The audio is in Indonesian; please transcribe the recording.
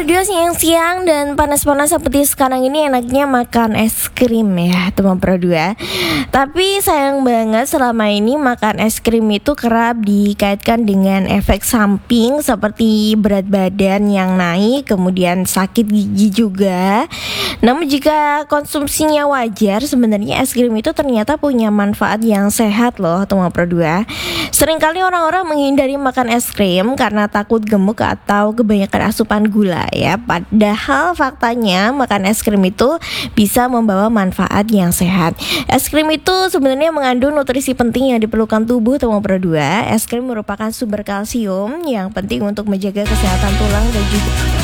Berdua siang-siang dan panas-panas seperti sekarang ini enaknya makan es krim ya teman berdua. Tapi sayang banget selama ini makan es krim itu kerap dikaitkan dengan efek samping seperti berat badan yang naik, kemudian sakit gigi juga. Namun jika konsumsinya wajar, sebenarnya es krim itu ternyata punya manfaat yang sehat loh teman berdua. Seringkali orang-orang menghindari makan es krim karena takut gemuk atau kebanyakan asupan gula ya. Padahal faktanya makan es krim itu bisa membawa manfaat yang sehat. Es krim itu sebenarnya mengandung nutrisi penting yang diperlukan tubuh teman berdua. Es krim merupakan sumber kalsium yang penting untuk menjaga kesehatan tulang dan juga